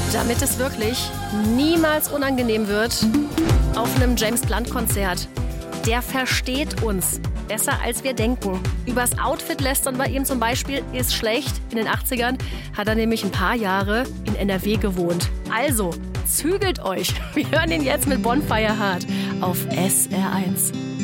Damit es wirklich niemals unangenehm wird auf einem James-Blunt-Konzert. Der versteht uns besser, als wir denken. Übers Outfit lästern bei ihm zum Beispiel ist schlecht. In den 80ern hat er nämlich ein paar Jahre in NRW gewohnt. Also, zügelt euch. Wir hören ihn jetzt mit Bonfire Heart auf SR1.